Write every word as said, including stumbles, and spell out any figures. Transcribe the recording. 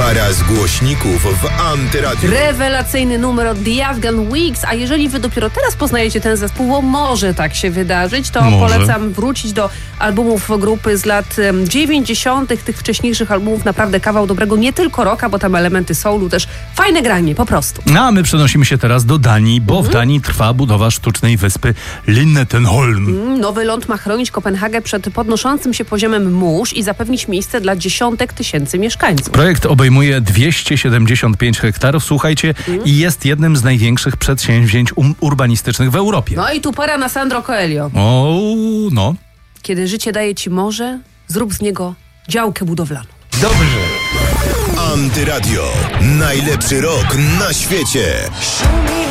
Para z głośników w Antyradiu. Rewelacyjny numer od The Afghan Wigs, a jeżeli wy dopiero teraz poznajecie ten zespół, bo może tak się wydarzyć, to może. Polecam wrócić do albumów grupy z lat dziewięćdziesiątych, tych wcześniejszych albumów, naprawdę kawał dobrego, nie tylko rocka, bo tam elementy soulu, też fajne granie, po prostu. No, a my przenosimy się teraz do Danii, bo mhm. w Danii trwa budowa sztucznej wyspy Lynettenholm. Mm, nowy ląd ma chronić Kopenhagę przed podnoszącym się poziomem mórz i zapewnić miejsce dla dziesiątek tysięcy mieszkańców. Projekt obejmuje dwieście siedemdziesiąt pięć hektarów, słuchajcie, mm. i jest jednym z największych przedsięwzięć um- urbanistycznych w Europie. No i tu para na Sandro Coelho. O, no. Kiedy życie daje ci morze, zrób z niego działkę budowlaną. Dobrze. Antyradio. Najlepszy rok na świecie.